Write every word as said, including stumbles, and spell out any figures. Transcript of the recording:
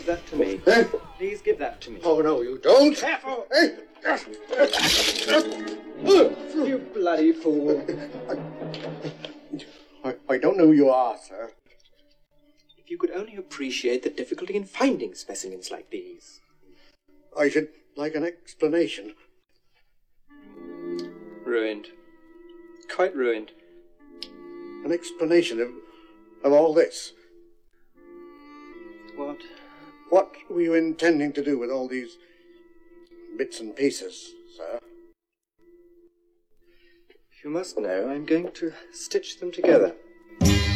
Give that to me. Eh? Please give that to me. Oh, no, you don't. Careful! Eh? You bloody fool. I, I don't know who you are, sir. If you could only appreciate the difficulty in finding specimens like these. I should like an explanation. Ruined. Quite ruined. An explanation of, of all this. What? What were you intending to do with all these bits and pieces, sir? If you must know, I'm going to stitch them together.